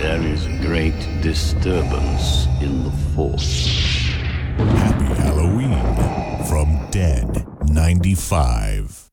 There is great disturbance in the Force. Happy Halloween from Dead 95.